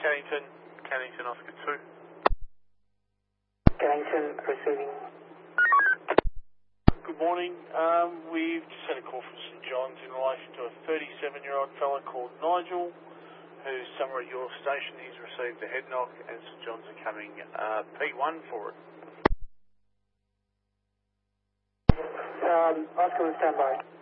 Cannington, Oscar 2. Cannington, receiving. Good morning. We've just had a call from St John's in relation to a 37-year-old fellow called Nigel, who's somewhere at your station. He's received a head knock, and St John's are coming P1 for it. Oscar, stand by.